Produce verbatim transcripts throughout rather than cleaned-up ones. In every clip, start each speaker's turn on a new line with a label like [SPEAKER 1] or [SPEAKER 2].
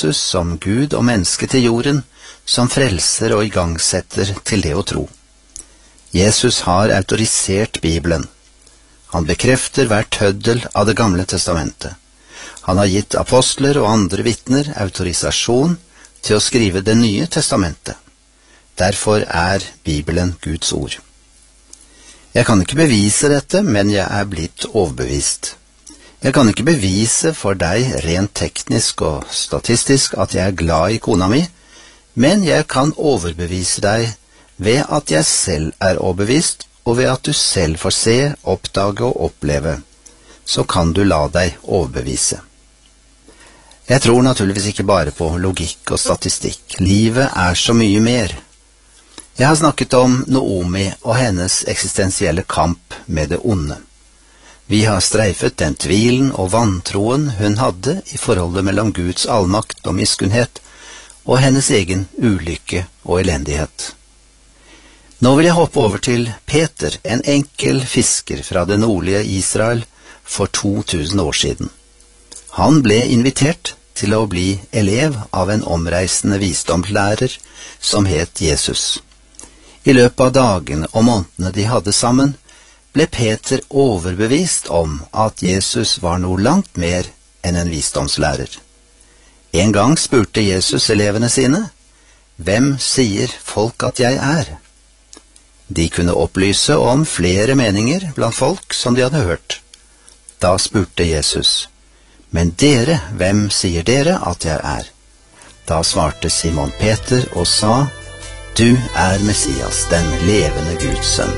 [SPEAKER 1] Jesus som Gud og menneske til jorden, som frelser og igangsetter til det å tro. Jesus har autorisert Bibelen. Han bekrefter hver tøddel av det gamle testamentet. Han har gitt apostler og andre vitner autorisasjon til å skrive det nye testamentet. Derfor er Bibelen Guds ord. Jeg kan ikke bevise dette, men jeg er blitt overbevist. Jeg kan ikke bevise for deg rent teknisk og statistisk at jeg er glad i kona mi, men jeg kan overbevise deg ved at jeg selv er overbevist, og ved at du selv får se, oppdage og oppleve, så kan du la deg overbevise. Jeg tror naturligvis ikke bare på logikk og statistikk. Livet er så mye mer. Jeg har snakket om Naomi og hennes eksistensielle kamp med det onde. Vi har streifet den tvilen og vantroen hun hadde i forholdet mellom Guds allmakt og miskunnhet og hennes egen ulykke og elendighet. Nå vil jeg hoppe over til Peter, en enkel fisker fra det nordlige Israel for to tusen år siden. Han ble invitert til å bli elev av en omreisende visdomslærer som het Jesus. I løpet av dagene og månedene de hadde sammen, ble Peter overbevist om at Jesus var noe langt mer enn en visdomslærer. En gang spurte Jesus elevene sine, «Hvem sier folk at jeg er?» De kunne opplyse om flere meninger blant folk som de hadde hørt. Da spurte Jesus, «Men dere, hvem sier dere at jeg er?» Da svarte Simon Peter og sa, «Du er Messias, den levende Guds sønn.»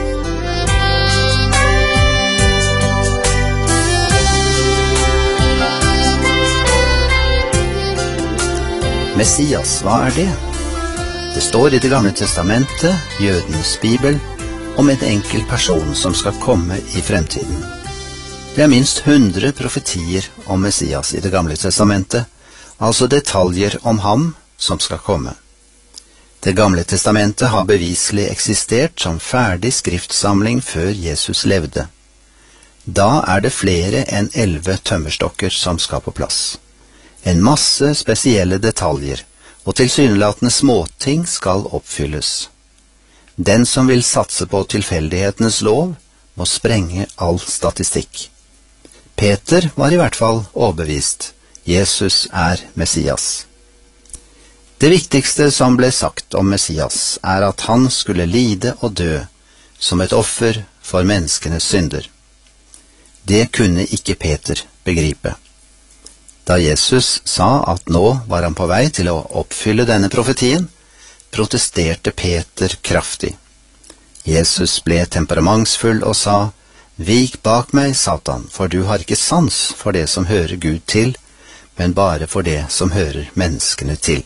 [SPEAKER 1] Messias, hva er det? Det står i Det gamle testamentet, jødens bibel, om en enkel person som skal komme i fremtiden. Det er minst hundre profetier om Messias i Det gamle testamentet, altså detaljer om ham som skal komme. Det gamle testamentet har beviselig eksistert som ferdig skriftsamling før Jesus levde. Da er det flere enn elleve tømmerstokker som skal på plass. En masse spesielle detaljer, og tilsynelatende småting skal oppfylles. Den som vil satse på tilfeldighetenes lov, må sprenge all statistikk. Peter var i hvert fall overbevist. Jesus er Messias. Det viktigste som ble sagt om Messias er at han skulle lide og dø som et offer for menneskenes synder. Det kunne ikke Peter begripe. Da Jesus sa at nå var han på vei til å oppfylle denne profetien, protesterte Peter kraftig. Jesus ble temperamentsfull og sa, «Vik bak meg, Satan, for du har ikke sans for det som hører Gud til, men bare for det som hører menneskene til.»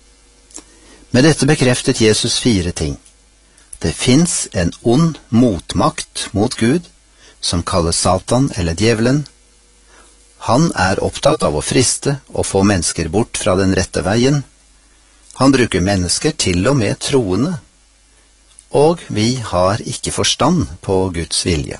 [SPEAKER 1] Med dette bekreftet Jesus fire ting. Det finnes en ond motmakt mot Gud, som kalles Satan eller djevelen. Han er opptatt av å friste og få mennesker bort fra den rette veien. Han bruker mennesker til og med troende. Og vi har ikke forstand på Guds vilje.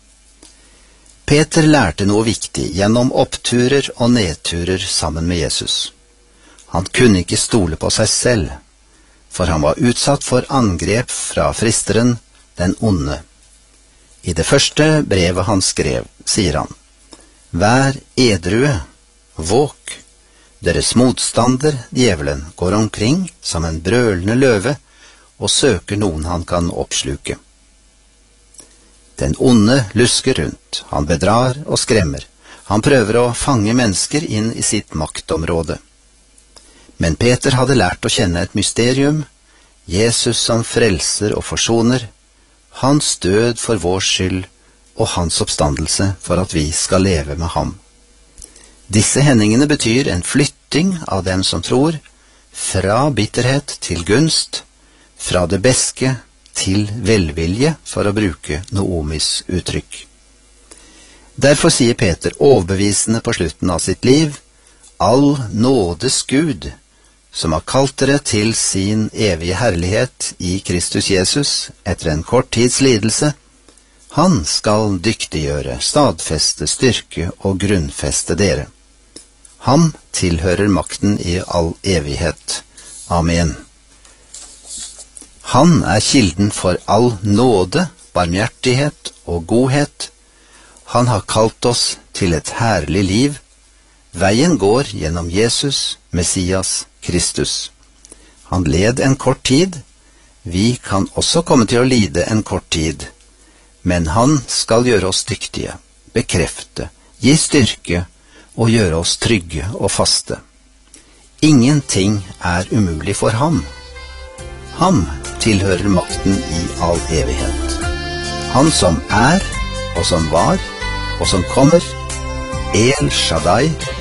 [SPEAKER 1] Peter lærte noe viktig gjennom oppturer og nedturer sammen med Jesus. Han kunne ikke stole på seg selv, for han var utsatt for angrep fra fristeren, den onde. I det første brevet han skrev, sier han, «Vær edrue, våk, deres motstander, djevelen, går omkring som en brølende løve og søker noen han kan oppsluke. Den onde lusker rundt, han bedrar og skremmer, han prøver å fange mennesker inn i sitt maktområde. Men Peter hadde lært å kjenne et mysterium, Jesus som frelser og forsoner, hans død for vår skyld og hans oppstandelse for at vi skal leve med ham. Disse hendingene betyr en flytting av dem som tror, fra bitterhet til gunst, fra det beske til velvilje, for å bruke Naomis uttrykk. Derfor sier Peter overbevisende på slutten av sitt liv, all nådes Gud, som har kalt dere til sin evige herlighet i Kristus Jesus etter en kort tids lidelse, han skal dyktiggjøre, stadfeste, styrke og grunnfeste dere. Ham tilhører makten i all evighet. Amen. Han er kilden for all nåde, barmhjertighet og godhet. Han har kalt oss til et herlig liv. Veien går gjennom Jesus, Messias, Kristus. Han led en kort tid. Vi kan også komme til å lide en kort tid. Men han skal gjøre oss dyktige, bekrefte, gi styrke og gjøre oss trygge og faste. Ingenting er umulig for ham. Ham tilhører makten i all evighet. Han som er, og som var, og som kommer, El Shaddai,